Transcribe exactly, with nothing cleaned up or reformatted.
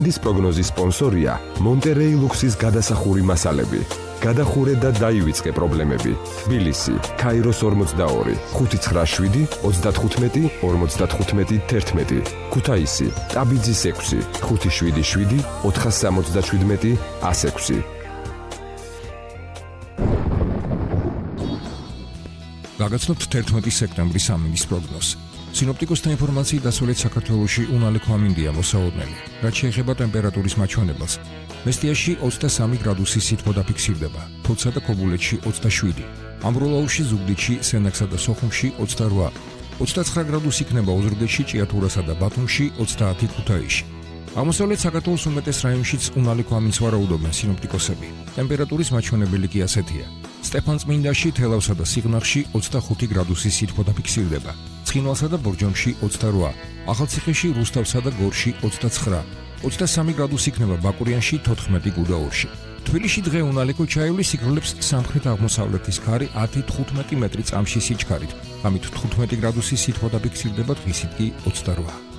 დის პროგნოზის სპონსორია მონტერეი ლუქსის გადასახური მასალები. გადახურე და დაივიწყე პრობლემები. თბილისი, ქაიროს ორმოცდაორი, ხუთი ცხრა შვიდი, ოცდათხუთმეტი, ორმოცდათხუთმეტი, თერთმეტი. ქუთაისი, ტაბიძის ექვსი, ხუთი შვიდი შვიდი, ოთხას სამოცდაშვიდმეტი, ას ექვსი. გაგაცნობთ თერთმეტი სექტემბრის ამინდის პროგნოზს. სინოპტიკოსთა ინფორმაციით დასავლეთ საქართველოში უნალექო ამინდია მოსაოდნელი. რაც შეეხება ტემპერატურის მაჩვენებელს, მესტიაში ოცდასამი გრადუსი სითბო დაფიქსირდება, თოთსა და ქობულეთში ოცდაშვიდი, ამბროლაურში, ზუგდიდში, სენაკსა და სოხუმში ოცდარვა, ოცდაცხრა გრადუსი იქნება ოზურგეთში, ჭიათურასა და ბათუმში, ოცდაათი ქუთაისში. აღმოსავლეთ საქართველოს უმეტეს რაიონშიც უნალექო ამინდს ვარაუდობენ სინოპტიკოსები. ტემპერატურის მაჩვენებელი კი ასეთია. სტეფანწმინდაში, თელავსა და სიღნაღში ოცდახუთი გრადუსი სითბო დაფიქსირდება, ცხინვალსა და ბორჯომში ოცდარვა, ახალციხეში, რუსთავსა და გორში ოცდაცხრა, ოცდასამი გრადუსი იქნება ბაკურიანში, თოთხმეტი გუდაურში. თბილისში დღე უნალექო ჩაივლის სიგრძნობს სამხრეთ-აღმოსავლეთის ქარი ათი თხუთმეტი მეტრი წამში სიჩქარით, ამით თხუთმეტი გრადუსი სითბო დაფიქსირდება, დღისით კი ოცდარვა.